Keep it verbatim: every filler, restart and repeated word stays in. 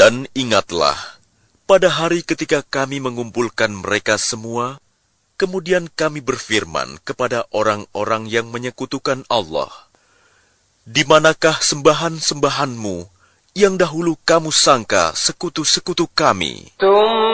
Dan ingatlah, pada hari ketika kami mengumpulkan mereka semua, kemudian kami berfirman kepada orang-orang yang menyekutukan Allah, "Di manakah sembahan-sembahanmu yang dahulu kamu sangka sekutu-sekutu kami?"